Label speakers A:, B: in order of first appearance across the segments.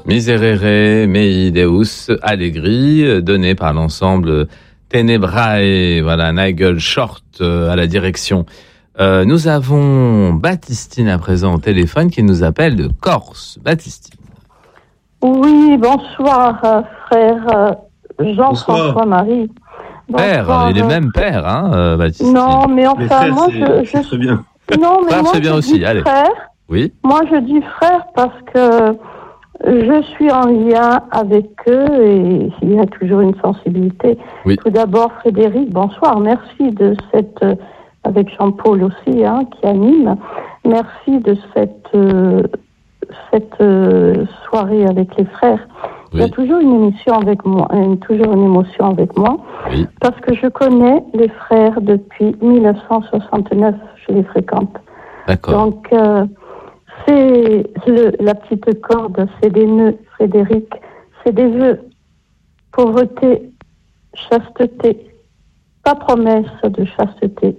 A: Miserere mei Deus Allegri, donné par l'ensemble Tenebrae, voilà, Nigel Short à la direction. Nous avons Baptistine à présent au téléphone qui nous appelle de Corse. Baptistine.
B: Oui, bonsoir frère Jean-François Marie.
A: Père, il est même père, Baptistine.
B: Non, mais enfin,
C: frère,
B: moi
C: c'est très bien.
B: Non, mais
A: frère,
B: moi
A: c'est bien
B: je
A: aussi.
B: dis
A: Allez.
B: frère.
A: Oui.
B: Moi je dis frère parce que je suis en lien avec eux et il y a toujours une sensibilité.
A: Oui.
B: Tout d'abord, Frédéric, bonsoir. Merci de cette, avec Jean-Paul aussi, qui anime. Merci de cette soirée avec les frères.
A: Oui.
B: Il y a toujours une émission avec moi, toujours une émotion avec moi,
A: Oui.
B: parce que je connais les frères depuis 1969. Je les fréquente.
A: D'accord.
B: Donc, c'est la petite corde, c'est des nœuds, Frédéric, c'est des vœux. Pauvreté, chasteté, pas promesse de chasteté,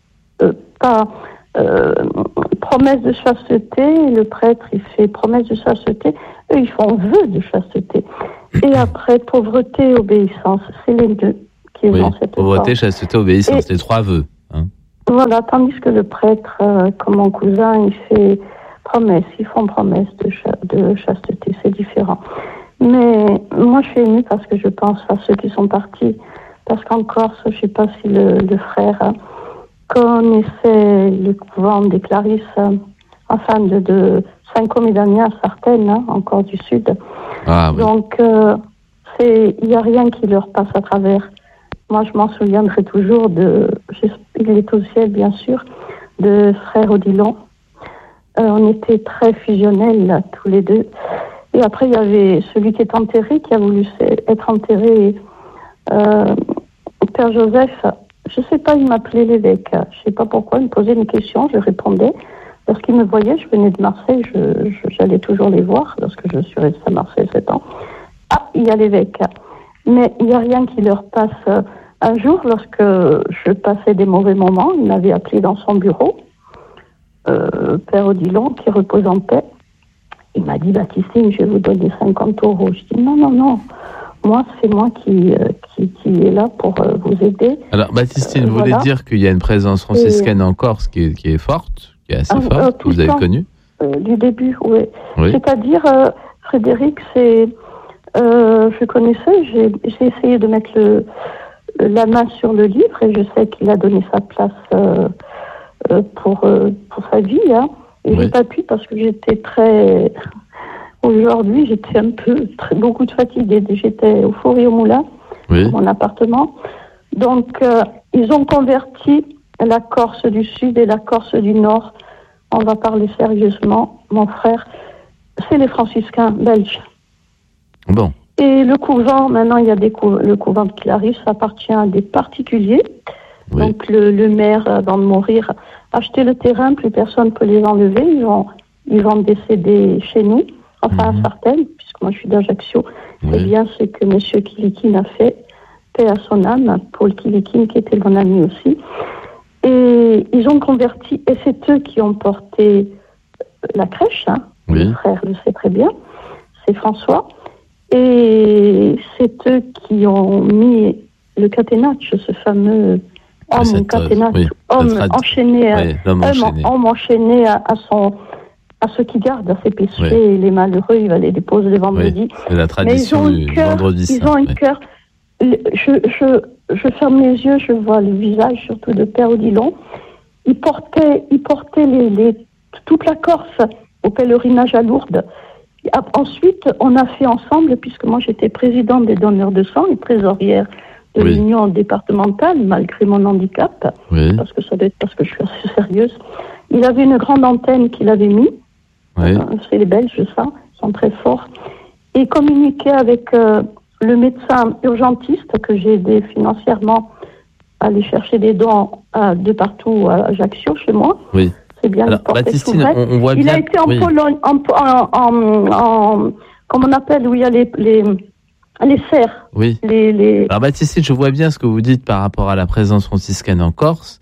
B: promesse de chasteté, le prêtre il fait promesse de chasteté, eux ils font vœu de chasteté. Et après, pauvreté, obéissance, c'est les deux qui ont cette
A: pauvreté,
B: forme.
A: chasteté, obéissance, les trois vœux.
B: Voilà, tandis que le prêtre, comme mon cousin, il fait promesse, ils font promesse de chasteté, c'est différent. Mais moi, je suis émue parce que je pense à ceux qui sont partis. Parce qu'en Corse, je ne sais pas si le frère connaissait le couvent des Clarisses, enfin de Saint-Comé-d'Amiens, Sartène, encore du Sud.
A: Ah, oui.
B: Donc, il n'y a rien qui leur passe à travers. Moi, je m'en souviendrai toujours il est au ciel, bien sûr, de frère Odilon. On était très fusionnels, là, tous les deux. Et après, il y avait celui qui est enterré, qui a voulu être enterré, Père Joseph. Je ne sais pas, il m'appelait l'évêque. Je ne sais pas pourquoi, il me posait une question, je répondais. Lorsqu'il me voyait, je venais de Marseille, j'allais toujours les voir, lorsque je suis restée à Marseille 7 ans. Ah, il y a l'évêque. Mais il n'y a rien qui leur passe. Un jour, lorsque je passais des mauvais moments, il m'avait appelé dans son bureau, Père Odilon, qui repose en paix. Il m'a dit, Baptistine, je vais vous donner 50 €. Je dis, non. Moi, c'est moi qui est là pour vous aider.
A: Alors, Baptistine, vous voulez dire qu'il y a une présence franciscaine en Corse qui est forte, qui est assez forte, que vous avez connue
B: du début, oui.
A: Oui.
B: C'est-à-dire, Frédéric, je connaissais, j'ai essayé de mettre la main sur le livre et je sais qu'il a donné sa place pour sa vie. Et j'ai pas pu parce que j'étais très... Aujourd'hui, j'étais beaucoup de fatiguée. J'étais au four et au moulin, dans mon appartement. Donc, ils ont converti la Corse du Sud et la Corse du Nord. On va parler sérieusement, mon frère. C'est les franciscains belges.
A: Bon.
B: Et le couvent, maintenant, il y a le couvent de Clarisse, appartient à des particuliers. Oui. Donc, le maire, avant de mourir, a acheté le terrain, plus personne ne peut les enlever. Ils vont décéder chez nous, enfin à Sartène, puisque moi je suis d'Ajaccio. C'est bien ce que M. Kilikine a fait, paix à son âme, Paul Kilikine, qui était mon ami aussi. Et ils ont converti, et c'est eux qui ont porté la crèche, le frère le sait très bien, c'est François. Et c'est eux qui ont mis le catenaccio, ce fameux homme catenaccio, homme enchaîné à ceux qui gardent, à ses péchés, les malheureux, il va les déposer le vendredi.
A: C'est la tradition du vendredi saint.
B: Ils ont un cœur. Je ferme les yeux, je vois le visage surtout de Père Odilon. Il portait toute la Corse au pèlerinage à Lourdes. Ensuite, on a fait ensemble, puisque moi j'étais présidente des donneurs de sang et trésorière de l'union départementale, malgré mon handicap, parce que ça doit être parce que je suis assez sérieuse. Il avait une grande antenne qu'il avait mis, c'est les Belges ça, ils sont très forts, et communiquait avec le médecin urgentiste que j'ai aidé financièrement à aller chercher des dons de partout à Ajaccio, chez moi.
A: Oui.
B: C'est bien.
A: Alors, Baptistine, on voit bien...
B: Il a été en Pologne, comme on appelle, où il y a les serres.
A: Oui. Alors, Baptistine, je vois bien ce que vous dites par rapport à la présence franciscaine en Corse.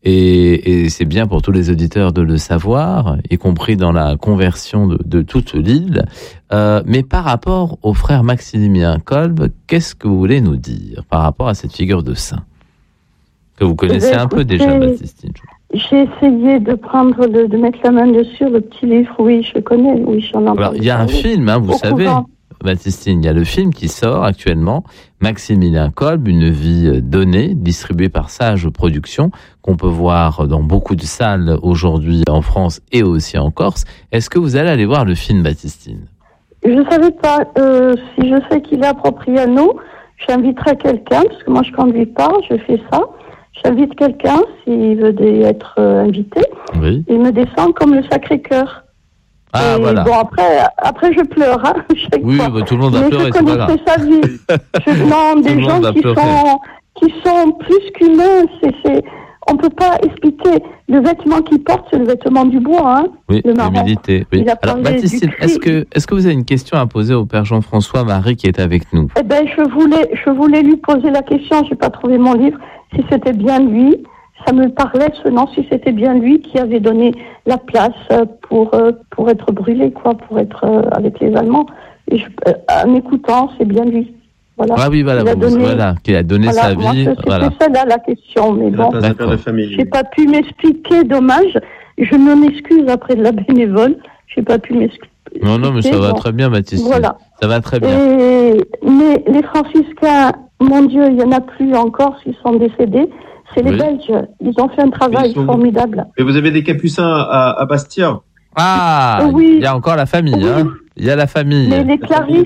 A: Et c'est bien pour tous les auditeurs de le savoir, y compris dans la conversion de toute l'île. Mais par rapport au frère Maximilien Kolb, qu'est-ce que vous voulez nous dire par rapport à cette figure de saint que vous connaissez un peu déjà, Baptistine?
B: J'ai essayé de mettre la main dessus, le petit livre, oui, je connais, oui, j'en ai entendu.
A: Alors, il y a un film, vous savez, Baptistine, il y a le film qui sort actuellement, Maximilien Kolb, une vie donnée, distribué par Sage Productions, qu'on peut voir dans beaucoup de salles aujourd'hui en France et aussi en Corse. Est-ce que vous allez aller voir le film, Baptistine? Je ne savais pas.
B: Si je sais qu'il est approprié à nous, j'inviterai quelqu'un, parce que moi je ne conduis pas, je fais ça. J'invite quelqu'un s'il veut être invité.
A: Oui.
B: Il me descend comme le Sacré-Cœur.
A: Ah,
B: et
A: voilà.
B: Bon, après je pleure, hein, chaque
A: oui,
B: fois.
A: Bah, tout le monde va pleurer,
B: c'est pas grave. Sa vie. Non, des gens qui sont plus qu'humains. On peut pas expliquer. Le vêtement qu'il porte, c'est le vêtement du bois, hein.
A: Oui,
B: le marron.
A: l'humilité. Oui. Alors, Baptistine, est-ce que vous avez une question à poser au Père Jean-François Marie qui est avec nous?
B: Eh ben, je voulais lui poser la question. J'ai pas trouvé mon livre. Si c'était bien lui, ça me parlait ce nom. Si c'était bien lui qui avait donné la place pour être brûlé, quoi, pour être avec les Allemands. Et en écoutant, c'est bien lui. Voilà.
A: Ah oui, voilà, qui a donné sa vie.
B: C'était ça là la question, mais bon, j'ai pas pu m'expliquer, dommage. Je m'en excuse après de la bénévole. J'ai pas pu m'expliquer.
A: Non, mais ça va très bien, Baptiste.
B: Voilà.
A: Ça va très bien.
B: Mais les franciscains, mon Dieu, il y en a plus encore, ils sont décédés. C'est les Belges. Ils ont fait un travail formidable.
C: Mais vous avez des capucins à Bastia.
A: Ah, oui. Il y a encore la famille, oui. Hein. Il y a la famille.
B: Mais les Clarisses,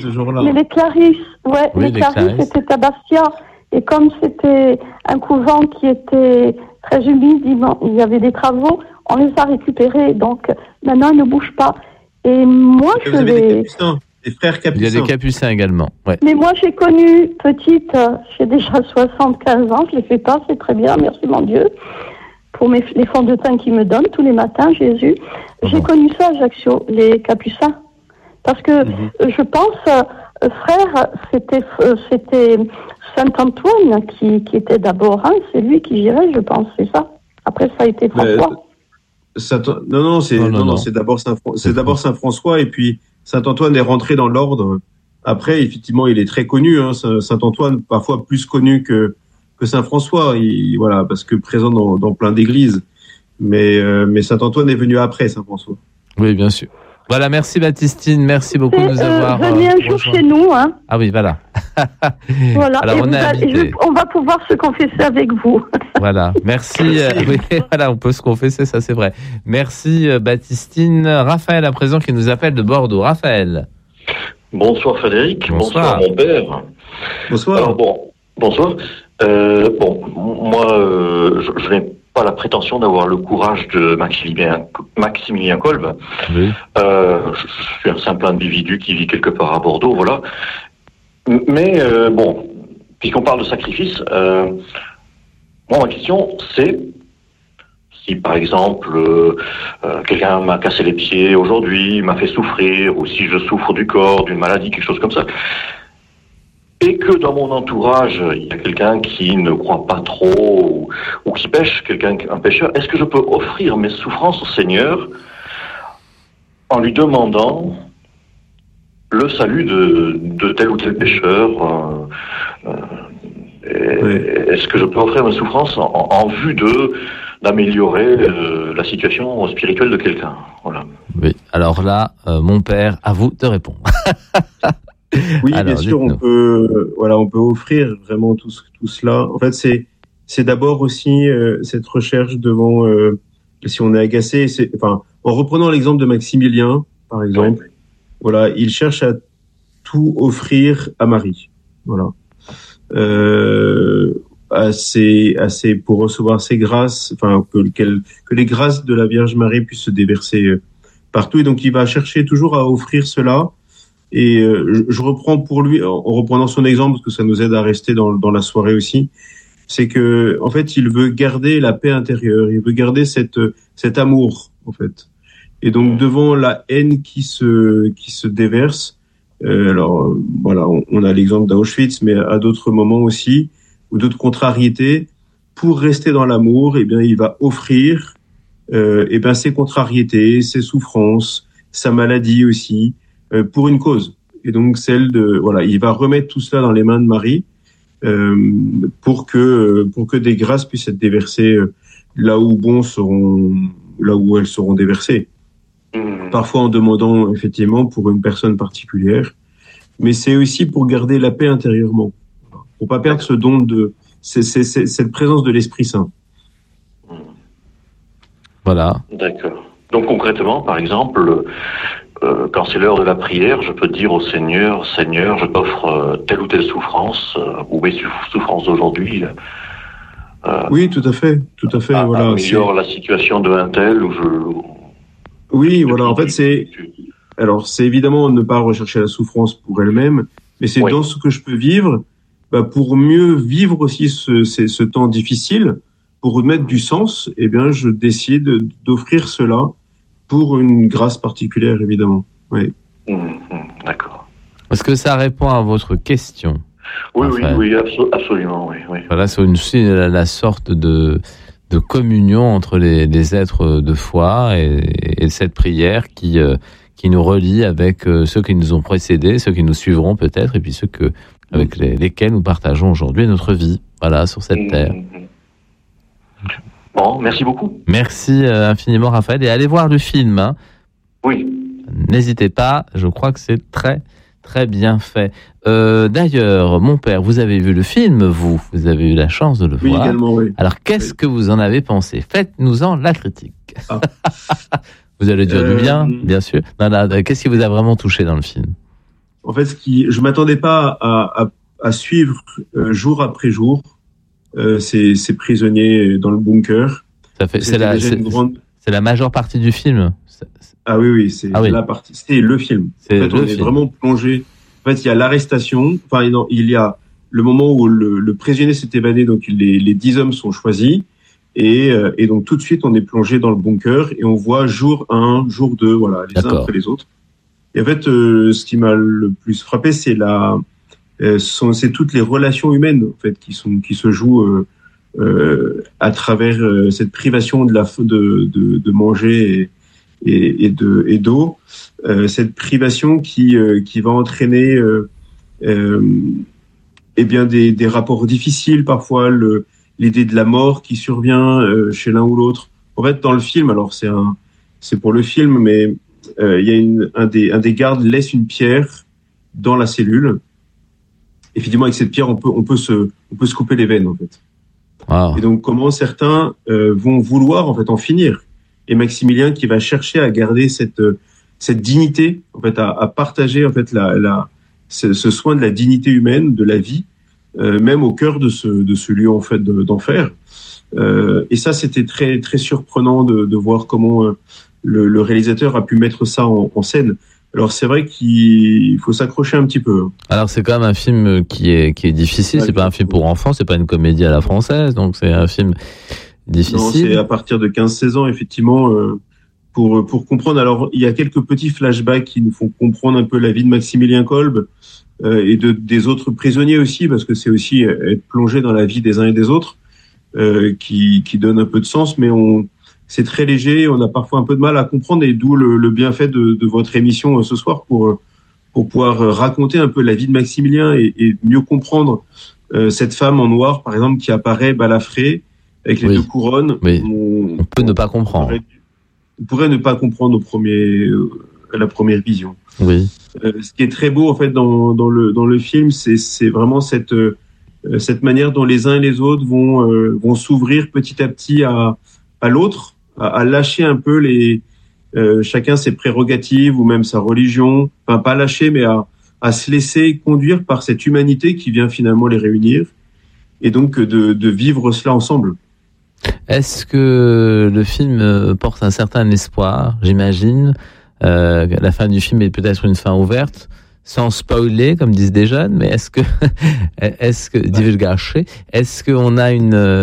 B: les Clarisses étaient à Bastia. Et comme c'était un couvent qui était très humide, il y avait des travaux, on les a récupérés. Donc, maintenant, ils ne bougent pas. Et moi,
C: vous avez des capucins, des frères capucins.
A: Il y a des capucins également, ouais.
B: Mais moi, j'ai connu, petite, j'ai déjà 75 ans, je ne les fais pas, c'est très bien, merci mon Dieu, pour les fonds de teint qu'ils me donnent tous les matins, Jésus. J'ai connu ça, Ajaccio, les capucins. Parce que je pense, frère, c'était Saint-Antoine qui était d'abord, hein, c'est lui qui gérait, je pense, c'est ça. Après, ça a été François.
C: Non, c'est d'abord Saint-François, et puis Saint-Antoine est rentré dans l'ordre. Après, effectivement, il est très connu, hein, Saint-Antoine, parfois plus connu que Saint-François, voilà, parce que présent dans plein d'églises. Mais Saint-Antoine est venu après Saint-François.
A: Oui, bien sûr. Voilà, merci Baptistine, merci beaucoup de nous avoir.
B: Venez un jour chez nous, hein.
A: Ah oui, voilà.
B: Voilà.
A: Alors,
B: on va pouvoir se confesser avec vous.
A: Voilà, merci. Oui, voilà, on peut se confesser, ça c'est vrai. Merci Baptistine. Raphaël à présent qui nous appelle de Bordeaux. Raphaël.
D: Bonsoir Frédéric. Bonsoir mon père.
C: Bonsoir.
D: Alors bonsoir. Moi, je n'ai pas la prétention d'avoir le courage de Maximilien Kolb.
A: Oui.
D: Je suis un simple individu qui vit quelque part à Bordeaux, voilà. Mais puisqu'on parle de sacrifice, moi ma question c'est si par exemple quelqu'un m'a cassé les pieds aujourd'hui, m'a fait souffrir, ou si je souffre du corps, d'une maladie, quelque chose comme ça, et que dans mon entourage, il y a quelqu'un qui ne croit pas trop ou qui pêche, un pécheur, est-ce que je peux offrir mes souffrances au Seigneur en lui demandant le salut de tel ou tel pécheur Est-ce que je peux offrir mes souffrances en vue d'améliorer la situation spirituelle de quelqu'un? Voilà.
A: Oui, alors là, mon père, à vous de répondre.
C: Oui, alors, bien sûr, on peut offrir vraiment tout cela. En fait, c'est d'abord aussi cette recherche devant, si on est agacé, en reprenant l'exemple de Maximilien, par exemple, oui. Voilà, il cherche à tout offrir à Marie. Voilà. Assez pour recevoir ses grâces, que les grâces de la Vierge Marie puissent se déverser partout. Et donc, il va chercher toujours à offrir cela. Et je reprends pour lui, en reprenant son exemple, parce que ça nous aide à rester dans la soirée aussi, c'est que en fait, il veut garder la paix intérieure, il veut garder cet amour, en fait. Et donc, devant la haine qui se déverse, alors voilà, on a l'exemple d'Auschwitz, mais à d'autres moments aussi, ou d'autres contrariétés, pour rester dans l'amour, eh bien, il va offrir ses contrariétés, ses souffrances, sa maladie aussi, pour une cause. Et donc il va remettre tout cela dans les mains de Marie pour que des grâces puissent être déversées là où elles seront déversées. Parfois en demandant effectivement pour une personne particulière, mais c'est aussi pour garder la paix intérieurement, pour pas perdre ce don cette présence de l'Esprit Saint.
A: Voilà.
D: D'accord. Donc concrètement, par exemple, quand c'est l'heure de la prière, je peux dire au Seigneur, Seigneur, je t'offre telle ou telle souffrance, ou mes souffrances d'aujourd'hui.
C: Oui, tout à fait. Voilà.
D: Améliore la situation de un tel ou
C: Oui, voilà. En fait, c'est évidemment ne pas rechercher la souffrance pour elle-même, mais c'est dans ce que je peux vivre, pour mieux vivre aussi ce temps difficile, pour remettre du sens. Eh bien, je décide d'offrir cela pour une grâce particulière, évidemment. Oui.
D: D'accord.
A: Est-ce que ça répond à votre question?
D: Oui, absolument, oui.
A: Voilà, c'est la sorte de communion entre les êtres de foi et cette prière qui nous relie avec ceux qui nous ont précédés, ceux qui nous suivront peut-être, et puis ceux avec lesquels nous partageons aujourd'hui notre vie, voilà, sur cette terre.
D: Bon, merci beaucoup.
A: Merci infiniment, Raphaël, et allez voir le film. Hein.
D: Oui.
A: N'hésitez pas, je crois que c'est très, très bien fait. D'ailleurs, mon père, vous avez vu le film, vous avez eu la chance de le voir.
C: Oui, également, oui.
A: Alors, qu'est-ce que vous en avez pensé? Faites-nous-en la critique. Ah. Vous allez dire du bien sûr. Non, qu'est-ce qui vous a vraiment touché dans le film?
C: En fait, je m'attendais pas à suivre jour après jour ces prisonniers dans le bunker.
A: C'est la majeure partie du film.
C: C'est la partie. C'est le film. En fait, on est vraiment plongé. En fait, il y a l'arrestation. Enfin, il y a le moment où le prisonnier s'est évadé, donc les 10 hommes sont choisis. Et donc tout de suite, on est plongé dans le bunker et on voit jour 1, jour 2, voilà, les uns après les autres. Et en fait, ce qui m'a le plus frappé, c'est toutes les relations humaines en fait qui se jouent à travers cette privation de manger et d'eau, cette privation qui va entraîner des rapports difficiles parfois, l'idée de la mort qui survient chez l'un ou l'autre. En fait, dans le film, alors c'est pour le film, mais il y a un des gardes laisse une pierre dans la cellule. Et finalement, avec cette pierre, on peut se couper les veines en fait. Wow. Et donc, comment certains vont vouloir en fait en finir. Et Maximilien qui va chercher à garder cette dignité, en fait, à partager en fait ce soin de la dignité humaine, de la vie. Même au cœur de ce lieu en fait d'enfer. Et ça, c'était très très surprenant de voir comment le réalisateur a pu mettre ça en scène. Alors c'est vrai qu'il faut s'accrocher un petit peu.
A: Alors c'est quand même un film qui est difficile. C'est pas un film pour enfants, c'est pas une comédie à la française, donc c'est un film difficile.
C: Non, c'est à partir de 15-16 ans effectivement pour comprendre. Alors il y a quelques petits flashbacks qui nous font comprendre un peu la vie de Maximilien Kolbe. Et des autres prisonniers aussi, parce que c'est aussi être plongé dans la vie des uns et des autres qui donne un peu de sens, mais c'est très léger, on a parfois un peu de mal à comprendre, et d'où le bienfait de votre émission ce soir pour pouvoir raconter un peu la vie de Maximilien et mieux comprendre cette femme en noir, par exemple, qui apparaît balafrée avec les deux couronnes.
A: Oui. On peut ne pas comprendre.
C: On pourrait ne pas comprendre à la première vision.
A: Oui.
C: Ce qui est très beau en fait dans le film, c'est vraiment cette manière dont les uns et les autres vont s'ouvrir petit à petit à l'autre, à lâcher un peu chacun ses prérogatives ou même sa religion, enfin pas lâcher mais à se laisser conduire par cette humanité qui vient finalement les réunir et donc de vivre cela ensemble.
A: Est-ce que le film porte un certain espoir, j'imagine? La fin du film est peut-être une fin ouverte, sans spoiler, comme disent des jeunes, mais est-ce que divulgacher, est-ce qu'on a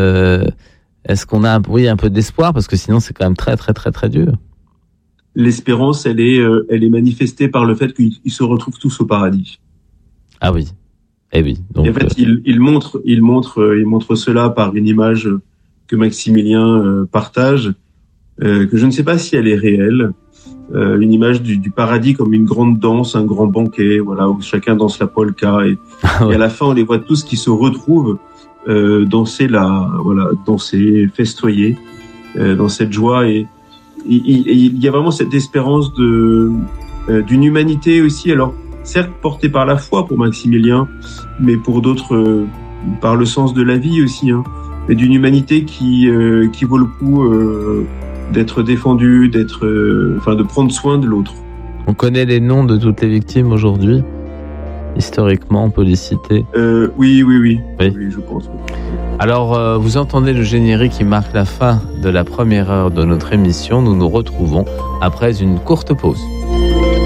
A: un peu d'espoir, parce que sinon c'est quand même très très très très dur.
C: L'espérance, elle est manifestée par le fait qu'ils se retrouvent tous au paradis.
A: Ah oui. Eh oui. Donc,
C: et en fait, il montre cela par une image que Maximilien partage, que je ne sais pas si elle est réelle. Une image du paradis comme une grande danse, un grand banquet, voilà, où chacun danse la polka et à la fin on les voit tous qui se retrouvent danser festoyer dans cette joie et il y a vraiment cette espérance d'une humanité aussi, alors certes portée par la foi pour Maximilien, mais pour d'autres par le sens de la vie aussi, hein, mais d'une humanité qui vaut le coup d'être défendu, de prendre soin de l'autre.
A: On connaît les noms de toutes les victimes aujourd'hui. Historiquement, on peut les citer.
C: Oui, je pense.
A: Alors, vous entendez le générique qui marque la fin de la première heure de notre émission. Nous nous retrouvons après une courte pause.